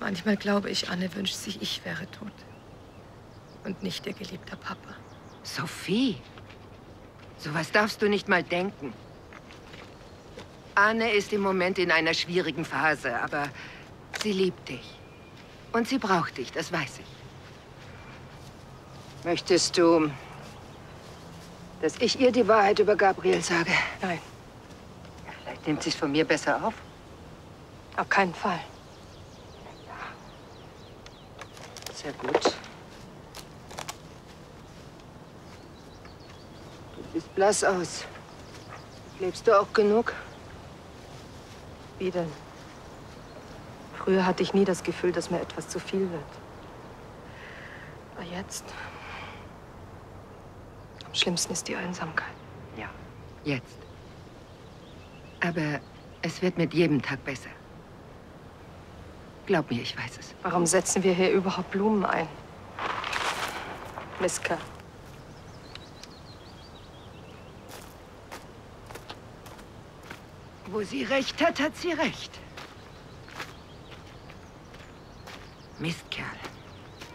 Manchmal glaube ich, Anne wünscht sich, ich wäre tot. Und nicht ihr geliebter Papa. Sophie, sowas darfst du nicht mal denken. Anne ist im Moment in einer schwierigen Phase, aber sie liebt dich. Und sie braucht dich, das weiß ich. Möchtest du, dass ich ihr die Wahrheit über Gabriel sage? Nein, Ja, vielleicht nimmt sie es von mir besser auf. auf keinen Fall. Sehr gut. Du siehst blass aus. Lebst du auch genug? Wie denn? Früher hatte ich nie das Gefühl, dass mir etwas zu viel wird. Aber jetzt... Am schlimmsten ist die Einsamkeit. Ja, jetzt. Aber es wird mit jedem Tag besser. Glaub mir, ich weiß es. Warum setzen wir hier überhaupt Blumen ein? Miska. Wo sie recht hat, hat sie recht. Mistkerl.